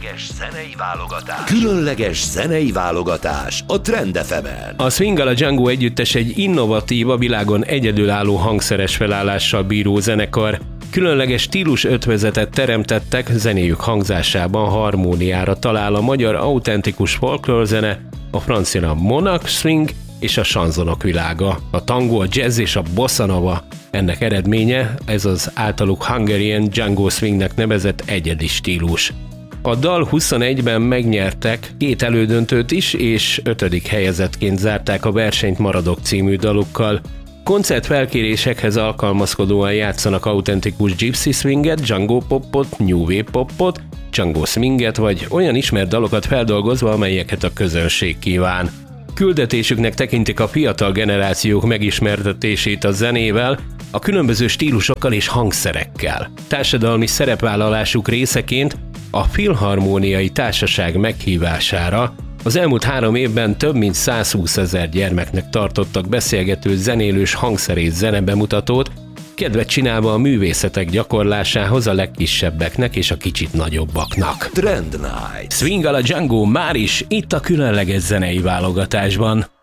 Különleges zenei válogatás a Trend FM-en. A Swing-gal a Django együttes egy innovatív, a világon egyedülálló hangszeres felállással bíró zenekar. Különleges stílus ötvözetet teremtettek, zenéjük hangzásában harmóniára talál a magyar autentikus folklórzene, a francia monarch swing és a chanzonok világa. A tango, a jazz és a bossa nova ennek eredménye, ez az általuk Hungarian Django Swingnek nevezett egyedi stílus. A dal 21-ben megnyertek 2 elődöntőt is, és 5. helyezettként zárták a versenyt Maradok című dalukkal. Koncertfelkérésekhez alkalmazkodóan játszanak autentikus gypsy swinget, Django popot, new wave popot, Django swinget vagy olyan ismert dalokat feldolgozva, amelyeket a közönség kíván. Küldetésüknek tekintik a fiatal generációk megismertetését a zenével, a különböző stílusokkal és hangszerekkel. Társadalmi szerepvállalásuk részeként a Filharmóniai Társaság meghívására az elmúlt 3 évben több mint 120 000 gyermeknek tartottak beszélgető, zenélős, hangszerés zenebemutatót, kedvet csinálva a művészetek gyakorlásához a legkisebbeknek és a kicsit nagyobbaknak. Trend Night. Swing-gal a Django már is itt a különleges zenei válogatásban.